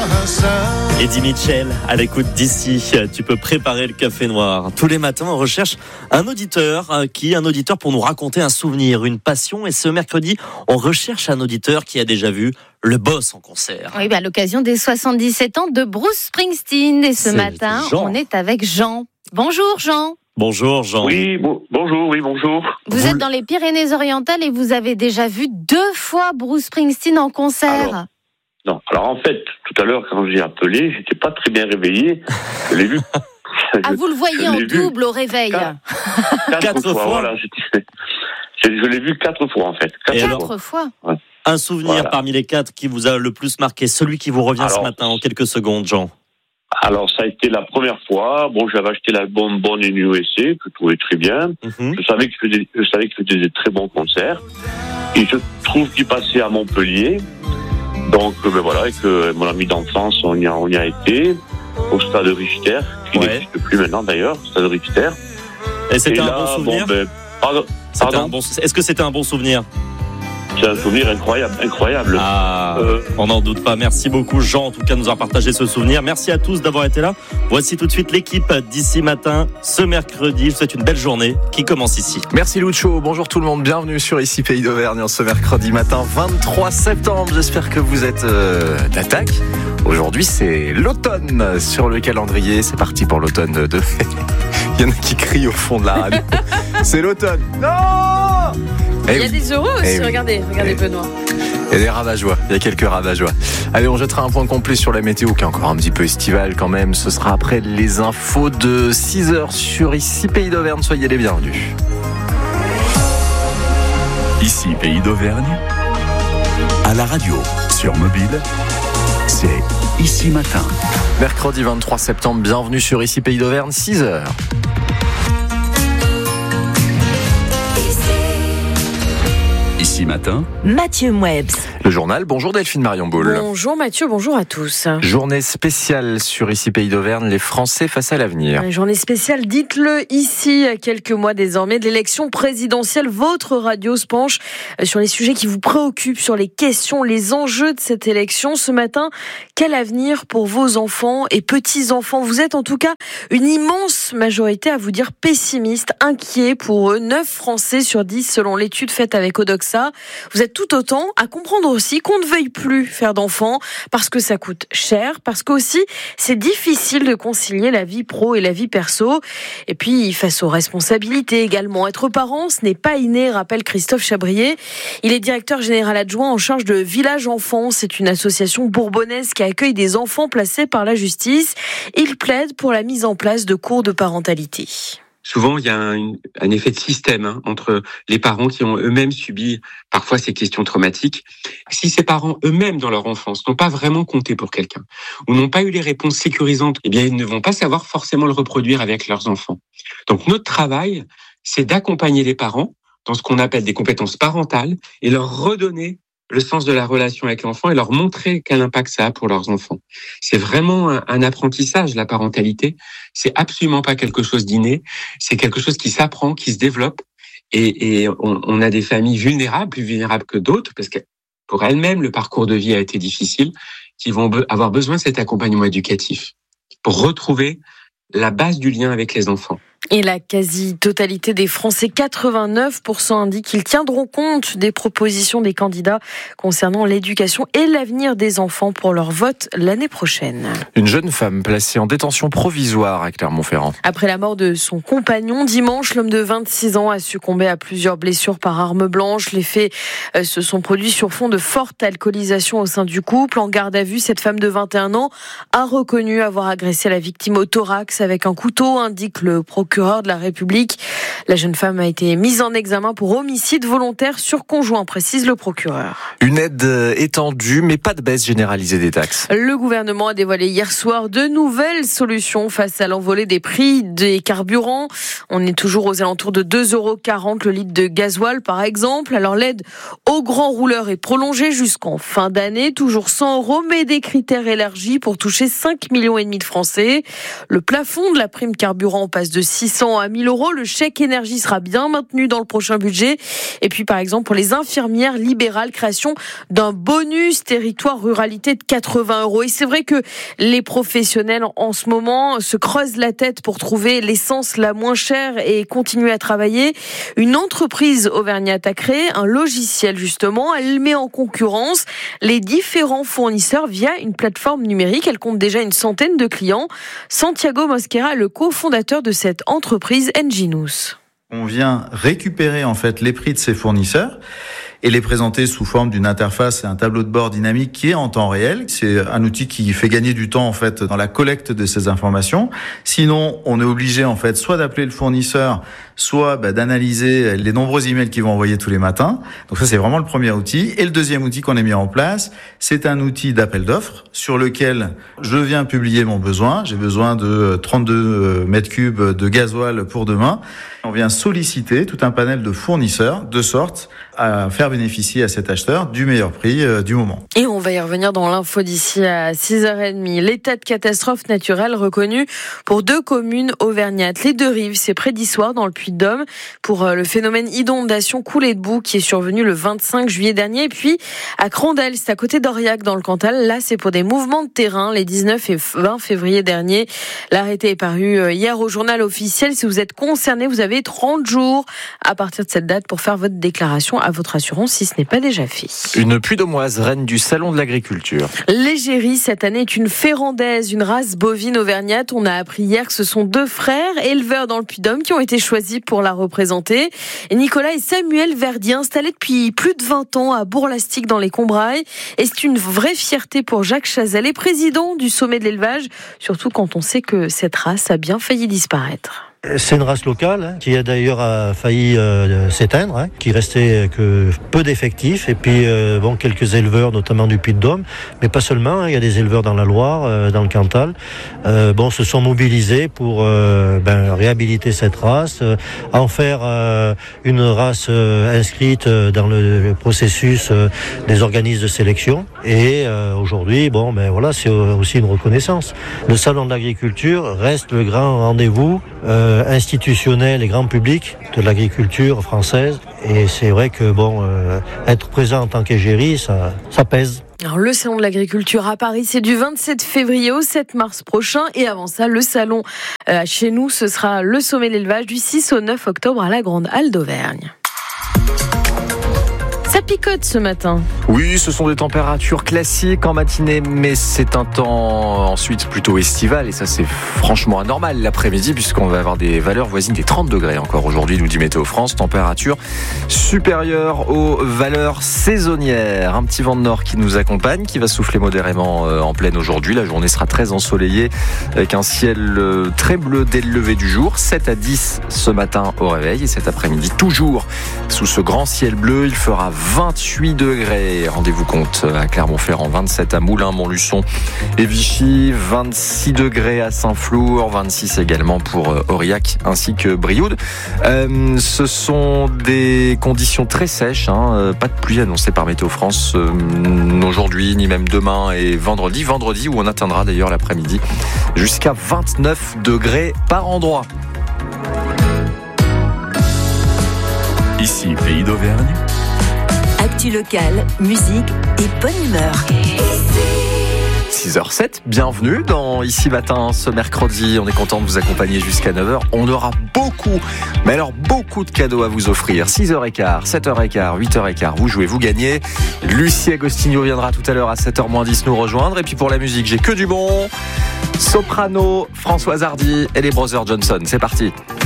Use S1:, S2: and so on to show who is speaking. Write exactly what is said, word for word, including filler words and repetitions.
S1: Eddie Mitchell, à l'écoute d'ici, tu peux préparer le café noir. Tous les matins, on recherche un auditeur qui, un auditeur pour nous raconter un souvenir, une passion. Et ce mercredi, on recherche un auditeur qui a déjà vu le boss en concert.
S2: Oui, bah, à l'occasion des soixante-dix-sept ans de Bruce Springsteen. Et ce
S1: C'est
S2: matin,
S1: Jean.
S2: on est avec Jean. Bonjour Jean.
S1: Bonjour Jean.
S3: Oui, bon, bonjour, oui, bonjour.
S2: Vous, vous êtes dans les Pyrénées-Orientales et vous avez déjà vu deux fois Bruce Springsteen en concert.
S3: Alors, non, alors en fait, tout à l'heure, quand j'ai appelé, j'étais pas très bien réveillé. Je l'ai vu.
S2: Ah, vous le voyez en double au réveil.
S3: Quatre, quatre,
S1: Quatre
S3: fois,
S1: fois.
S3: Voilà, c'était- je, je l'ai vu quatre fois en fait. Quatre
S1: Et
S3: fois.
S2: Quatre fois.
S3: Ouais.
S1: Un souvenir
S3: Voilà.
S1: parmi les quatre qui vous a le plus marqué, celui qui vous revient
S3: Alors,
S1: ce matin en quelques secondes, Jean.
S3: Alors ça a été la première fois. Bon, j'avais acheté l'album Born in U S A, que je trouvais très bien.
S1: Mm-hmm.
S3: Je savais que je faisais, je savais que je faisais des très bons concerts. Et je trouve qu'il passait à Montpellier. Donc, euh, ben voilà, et que mon ami d'enfance, on y a, on y a été, au stade Richter, qui
S1: Ouais.
S3: n'existe plus maintenant d'ailleurs, stade Richter.
S1: Et c'était
S3: Et
S1: un
S3: là,
S1: bon souvenir
S3: bon, ben, pardon,
S1: C'était
S3: pardon
S1: un bon... Est-ce que c'était un bon souvenir?
S3: c'est un souvenir incroyable, incroyable.
S1: Ah,
S3: Euh,
S1: on n'en doute pas. Merci beaucoup Jean, en tout cas, de nous avoir partagé ce souvenir. Merci à tous d'avoir été là. Voici tout de suite l'équipe d'ici matin, ce mercredi. Je vous souhaite une belle journée qui commence ici.
S4: Merci Lucho, bonjour tout le monde, bienvenue sur Ici Pays d'Auvergne en ce mercredi matin vingt-trois septembre. J'espère que vous êtes euh, d'attaque. Aujourd'hui c'est l'automne sur le calendrier, c'est parti pour l'automne de... Il y en a qui crient au fond de la radio. C'est l'automne. Non eh
S5: Il y a
S4: oui.
S5: des heureux aussi,
S4: Eh oui.
S5: regardez, regardez
S4: Eh.
S5: Benoît.
S4: Il y a des rabat-joie, il y a quelques rabat-joie. Allez, on jettera un point complet sur la météo qui est encore un petit peu estivale quand même. Ce sera après les infos de six heures sur Ici Pays d'Auvergne. Soyez les bienvenus.
S6: Ici Pays d'Auvergne, à la radio, sur mobile, c'est Ici Matin.
S4: Mercredi vingt-trois septembre, bienvenue sur Ici Pays d'Auvergne, six heures.
S6: Ici Matin,
S7: Mathieu Mouebs.
S4: Le journal, bonjour Delphine Marion Boule.
S5: Bonjour Mathieu, bonjour à tous.
S4: Journée spéciale sur Ici Pays d'Auvergne, les Français face à l'avenir.
S5: Une journée spéciale, dites-le ici, à quelques mois désormais de l'élection présidentielle. Votre radio se penche sur les sujets qui vous préoccupent, sur les questions, les enjeux de cette élection. Ce matin, quel avenir pour vos enfants et petits-enfants? Vous êtes en tout cas une immense majorité à vous dire pessimiste, inquiet pour eux. neuf Français sur dix selon l'étude faite avec Odoxa. Vous êtes tout autant à comprendre aussi qu'on ne veuille plus faire d'enfants parce que ça coûte cher, parce qu'aussi c'est difficile de concilier la vie pro et la vie perso. Et puis face aux responsabilités également, être parent, ce n'est pas inné, rappelle Christophe Chabrier. Il est directeur général adjoint en charge de Village Enfants. C'est une association bourbonnaise qui accueille des enfants placés par la justice. Il plaide pour la mise en place de cours de parentalité.
S8: Souvent, il y a un, un effet de système hein, entre les parents qui ont eux-mêmes subi parfois ces questions traumatiques. Si ces parents eux-mêmes, dans leur enfance, n'ont pas vraiment compté pour quelqu'un ou n'ont pas eu les réponses sécurisantes, eh bien, ils ne vont pas savoir forcément le reproduire avec leurs enfants. Donc, notre travail, c'est d'accompagner les parents dans ce qu'on appelle des compétences parentales et leur redonner le sens de la relation avec l'enfant et leur montrer quel impact ça a pour leurs enfants. C'est vraiment un, un apprentissage, la parentalité. C'est absolument pas quelque chose d'inné. C'est quelque chose qui s'apprend, qui se développe. Et, et on, on a des familles vulnérables, plus vulnérables que d'autres, parce que pour elles-mêmes, le parcours de vie a été difficile, qui vont be- avoir besoin de cet accompagnement éducatif pour retrouver la base du lien avec les enfants.
S5: Et la quasi-totalité des Français, quatre-vingt-neuf pour cent, indiquent qu'ils tiendront compte des propositions des candidats concernant l'éducation et l'avenir des enfants pour leur vote l'année prochaine.
S4: Une jeune femme placée en détention provisoire à Clermont-Ferrand.
S5: Après la mort de son compagnon, dimanche, l'homme de vingt-six ans a succombé à plusieurs blessures par arme blanche. Les faits se sont produits sur fond de forte alcoolisation au sein du couple. En garde à vue, cette femme de vingt et un ans a reconnu avoir agressé la victime au thorax avec un couteau, indique le procureur de la République. La jeune femme a été mise en examen pour homicide volontaire sur conjoint, précise le procureur.
S4: Une aide étendue, mais pas de baisse généralisée des taxes.
S5: Le gouvernement a dévoilé hier soir de nouvelles solutions face à l'envolée des prix des carburants. On est toujours aux alentours de deux euros quarante le litre de gasoil, par exemple. Alors l'aide aux grands rouleurs est prolongée jusqu'en fin d'année, toujours cent euros, mais des critères élargis pour toucher cinq millions et demi de Français. Le plafond de la prime carburant passe de six six cents à mille euros. Le chèque énergie sera bien maintenu dans le prochain budget. Et puis, par exemple, pour les infirmières libérales, création d'un bonus territoire ruralité de quatre-vingts euros. Et c'est vrai que les professionnels, en ce moment, se creusent la tête pour trouver l'essence la moins chère et continuer à travailler. Une entreprise auvergnate a créé un logiciel, justement. Elle met en concurrence les différents fournisseurs via une plateforme numérique. Elle compte déjà une centaine de clients. Santiago Mosquera, le cofondateur de cette entreprise Enginous.
S7: On vient récupérer en fait les prix de ces fournisseurs et les présenter sous forme d'une interface et un tableau de bord dynamique qui est en temps réel. C'est un outil qui fait gagner du temps en fait dans la collecte de ces informations. Sinon, on est obligé en fait soit d'appeler le fournisseur, soit bah, d'analyser les nombreux emails qu'ils vont envoyer tous les matins. Donc ça, c'est vraiment le premier outil. Et le deuxième outil qu'on a mis en place, c'est un outil d'appel d'offres sur lequel je viens publier mon besoin. J'ai besoin de trente-deux mètres cubes de gasoil pour demain. On vient solliciter tout un panel de fournisseurs de sorte à faire bénéficier à cet acheteur du meilleur prix euh, du moment.
S5: Et on va y revenir dans l'info d'ici à six heures trente. L'état de catastrophe naturelle reconnu pour deux communes auvergnates. Les Deux-Rives, c'est près d'Issoire dans le Puy-de-Dôme pour le phénomène inondation coulée de boue qui est survenu le vingt-cinq juillet dernier. Et puis à Crandelles, c'est à côté d'Aurillac dans le Cantal. Là, c'est pour des mouvements de terrain les dix-neuf et vingt février dernier. L'arrêté est paru hier au journal officiel. Si vous êtes concerné, vous avez trente jours à partir de cette date pour faire votre déclaration à votre assurance si ce n'est pas déjà fait.
S4: Une Puy-de-Dômoise, reine du salon de l'agriculture.
S5: L'égérie, cette année, est une férandaise, une race bovine auvergnate. On a appris hier que ce sont deux frères éleveurs dans le Puy-de-Dôme qui ont été choisis pour la représenter. Et Nicolas et Samuel Verdier, installés depuis plus de vingt ans à Bourg-Lastic dans les Combrailles. Et c'est une vraie fierté pour Jacques Chazal, et président du sommet de l'élevage, surtout quand on sait que cette race a bien failli disparaître.
S9: C'est une race locale hein, qui a d'ailleurs a failli euh, s'éteindre, hein, qui restait que peu d'effectifs, et puis euh, bon quelques éleveurs notamment du Puy-de-Dôme, mais pas seulement. Hein, il y a des éleveurs dans la Loire, euh, dans le Cantal, euh, bon se sont mobilisés pour euh, ben, réhabiliter cette race, euh, en faire euh, une race euh, inscrite dans le, le processus euh, des organismes de sélection. Et euh, aujourd'hui, bon ben voilà, c'est aussi une reconnaissance. Le salon de l'agriculture reste le grand rendez-vous Euh, institutionnel et grand public de l'agriculture française, et c'est vrai que bon euh, être présent en tant qu'égérie, ça, ça pèse.
S5: Alors, le salon de l'agriculture à Paris, c'est du vingt-sept février au sept mars prochain, et avant ça, le salon euh, chez nous, ce sera le sommet de l'élevage du six au neuf octobre à la Grande Halle d'Auvergne. Ça picote ce matin.
S4: Oui, ce sont des températures classiques en matinée, mais c'est un temps ensuite plutôt estival, et ça c'est franchement anormal l'après-midi, puisqu'on va avoir des valeurs voisines des trente degrés encore aujourd'hui, nous dit Météo France. Température supérieure aux valeurs saisonnières. Un petit vent de nord qui nous accompagne, qui va souffler modérément en pleine aujourd'hui. La journée sera très ensoleillée avec un ciel très bleu dès le lever du jour. sept à dix ce matin au réveil, et cet après-midi toujours sous ce grand ciel bleu. Il fera vingt-huit degrés, rendez-vous compte, à Clermont-Ferrand, vingt-sept à Moulins, Montluçon et Vichy, vingt-six degrés à Saint-Flour, vingt-six également pour Aurillac ainsi que Brioude. Euh, ce sont des conditions très sèches, hein, pas de pluie annoncée par Météo France euh, aujourd'hui, ni même demain et vendredi. Vendredi où on atteindra d'ailleurs l'après-midi jusqu'à vingt-neuf degrés par endroit.
S6: Ici, Pays d'Auvergne.
S10: Actu locale, musique et bonne humeur.
S4: six heures sept, bienvenue dans Ici Matin ce mercredi. On est content de vous accompagner jusqu'à neuf heures. On aura beaucoup, mais alors beaucoup de cadeaux à vous offrir. six heures quinze, sept heures quinze, huit heures quinze, vous jouez, vous gagnez. Lucie Agostinho viendra tout à l'heure à sept heures moins dix nous rejoindre. Et puis pour la musique, j'ai que du bon. Soprano, Françoise Hardy et les Brothers Johnson. C'est parti.